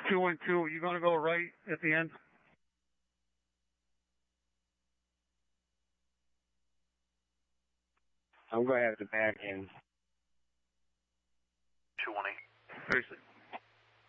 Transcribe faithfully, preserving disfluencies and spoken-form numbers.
two one two, you going to go right at the end? I'm going to have to back in. two one eight. Seriously.